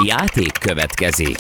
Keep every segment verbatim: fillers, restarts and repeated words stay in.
Játék következik.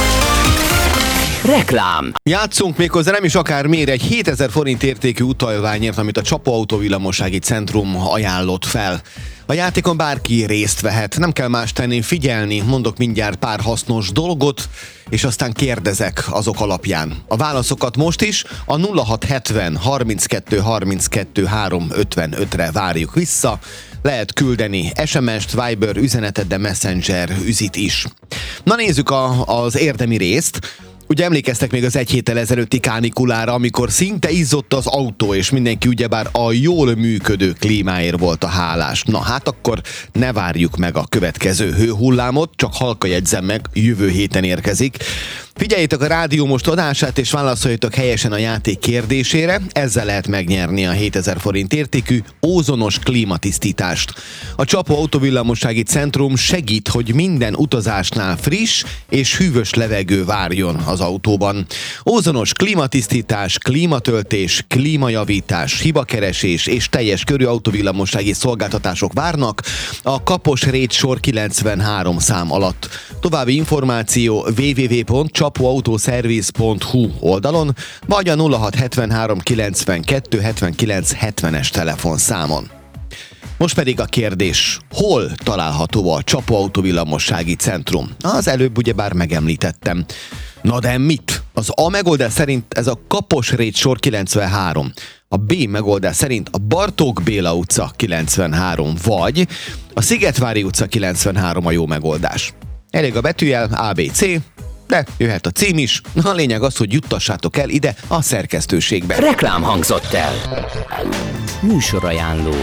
Reklám. Játszunk méghozzá nem is akár miért egy hétezer forint értékű utalványért, amit a Csapó Autóvillamosági Centrum ajánlott fel. A játékon bárki részt vehet, nem kell más tenni, figyelni, mondok mindjárt pár hasznos dolgot, és aztán kérdezek azok alapján. A válaszokat most is a nulla hat hetven harminckettő harminckettő három ötvenötre várjuk vissza. Lehet küldeni es em est, Viber üzenetet, de Messenger üzit is. Na nézzük a, az érdemi részt. Ugye emlékeztek még az egy héttel ezelőtti kánikulára, amikor szinte izzott az autó, és mindenki ugyebár a jól működő klímáért volt a hálás. Na hát akkor ne várjuk meg a következő hőhullámot, csak halka jegyzem meg, jövő héten érkezik. Figyeljétek a rádió most adását, és válaszoljatok helyesen a játék kérdésére, ezzel lehet megnyerni a hétezer forint értékű ózonos klímatisztítást. A Csapó Autóvillamosági Centrum segít, hogy minden utazásnál friss és hűvös levegő várjon az autóban. Ózonos klímatisztítás, klímatöltés, klímajavítás, hibakeresés és teljes körű autóvillamosági szolgáltatások várnak a Kapos Rét sor kilencvenhárom szám alatt. További információ double-u double-u double-u pont csapóautószerviz pont hu oldalon, vagy a nulla hat hetvenhárom kilencvenkettő hetvenkilenc hetvenes telefonszámon. Most pedig a kérdés, hol található a Csapó Autóvillamosági Centrum? Az előbb ugyebár megemlítettem. Na de mit? Az A megoldás szerint ez a Kapos Rét sor kilencvenhárom, a B megoldás szerint a Bartók Béla utca kilencvenhárom, vagy a Szigetvári utca kilencvenhárom a jó megoldás. Elég a betűjel, á bé cé, de jöhet a cím is. A lényeg az, hogy juttassátok el ide a szerkesztőségbe. Reklám hangzott el. Műsorajánló.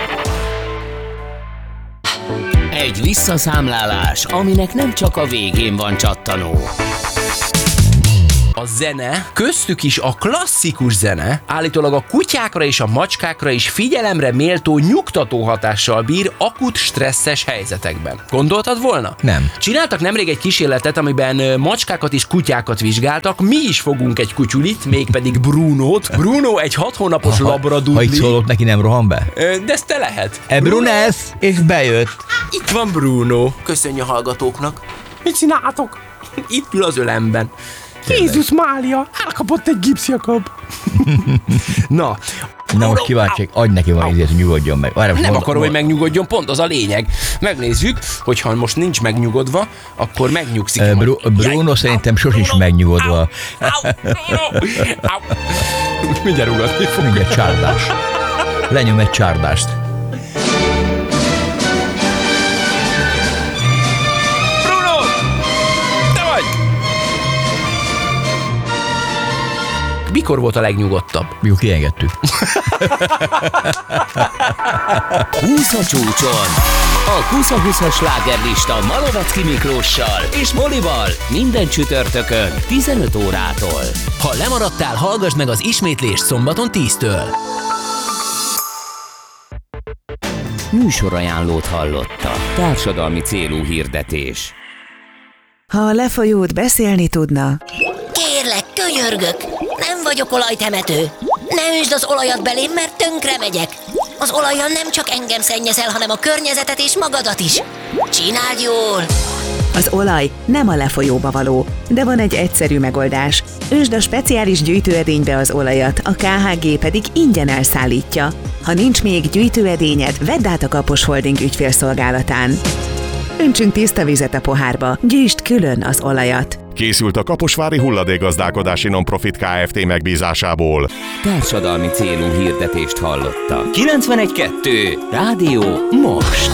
Egy visszaszámlálás, aminek nem csak a végén van csattanó. A zene, köztük is a klasszikus zene, állítólag a kutyákra és a macskákra is figyelemre méltó nyugtató hatással bír akut stresszes helyzetekben. Gondoltad volna? Nem. Csináltak nemrég egy kísérletet, amiben macskákat és kutyákat vizsgáltak, mi is fogunk egy kutyulit, mégpedig Brunót. Bruno egy hat hónapos ha, labradudli. Ha itt szólok, neki nem rohan be? De ez te lehet. E Brunesz, és bejött. Itt van Bruno. Köszönjük a hallgatóknak. Mit csináltok? Itt ül az ölemben. Jézus Mária, elkapott egy gipszjakab. Na. Na most kíváncsiak, adj neki valami izért, hogy nyugodjon meg. Várj, nem mond, akarom, mond. hogy megnyugodjon, pont az a lényeg. Megnézzük, hogyha most nincs megnyugodva, akkor megnyugszik. Uh, Bru- Bruno szerintem sosincs megnyugodva. Mindjárt ugatni fog. Mindjárt csárdás. Lenyom egy csárdást. Mikor volt a legnyugodtabb? Jó, kiengedtük. húsz a csúcson. A húsz húszas slágerlista Malovecki Miklóssal és Molival minden csütörtökön tizenöt órától. Ha lemaradtál, hallgass meg az ismétlést szombaton tíztől. Műsorajánlót hallotta. Társadalmi célú hirdetés. Ha a lefolyót beszélni tudna... Kérlek, könyörgök! Nem vagyok olajtemető! Ne üsd az olajat belém, mert tönkre megyek! Az olajjal nem csak engem szennyezel, hanem a környezetet és magadat is! Csináld jól! Az olaj nem a lefolyóba való, de van egy egyszerű megoldás. Ösd a speciális gyűjtőedénybe az olajat, a ká há gé pedig ingyen elszállítja. Ha nincs még gyűjtőedényed, vedd át a Kapos Holding ügyfélszolgálatán. Öntsünk tiszta vizet a pohárba, gyűjtsd külön az olajat. Készült a Kaposvári Hulladékgazdálkodási Nonprofit Kft. Megbízásából. Társadalmi célú hirdetést hallotta. kilencvenegy kettő Rádió most.